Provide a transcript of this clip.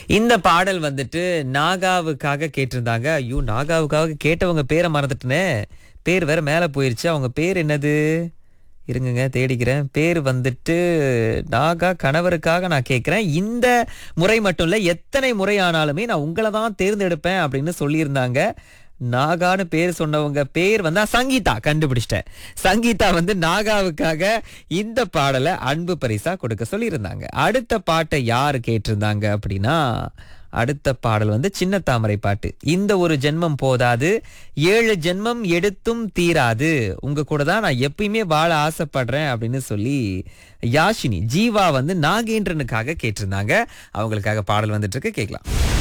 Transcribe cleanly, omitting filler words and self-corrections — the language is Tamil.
இந்த பாடல் வந்துட்டு நாகாவுக்காக கேட்டிருந்தாங்க. ஐயோ, நாகாவுக்காக கேட்டவங்க பேரை மறந்துட்டனே. பேர் வேற மேல போயிருச்சு. அவங்க பேர் என்னது? இருங்கங்க, தேடிக்கிறேன். பேர் வந்துட்டு நாகா கணவருக்காக நான் கேட்கிறேன். இந்த முறை மட்டும் இல்ல, எத்தனை முறை ஆனாலுமே நான் உங்களை தான் தேர்ந்தெடுப்பேன் அப்படின்னு சொல்லியிருந்தாங்க. நாகான்னு பேர் சொன்னவங்க பேர் வந்து சங்கீதா. கண்டுபிடிச்சிட்டேன். சங்கீதா வந்து நாகாவுக்காக இந்த பாடலை அன்பு பரிசா கொடுக்க சொல்லியிருந்தாங்க. அடுத்த பாட்டை யாரு கேட்டிருந்தாங்க அப்படின்னா, அடுத்த பாடல் வந்து சின்ன தாமரை பாட்டு. இந்த ஒரு ஜென்மம் போதாது, 7 ஜென்மம் எடுத்தும் தீராது, உங்க கூட தான் நான் எப்பயுமே வாழ ஆசைப்படுறேன் அப்படின்னு சொல்லி யாஷினி ஜீவா வந்து நாகேந்திரனுக்காக கேட்டிருந்தாங்க. அவங்களுக்காக பாடல் வந்துட்டு இருக்கு, கேட்கலாம்.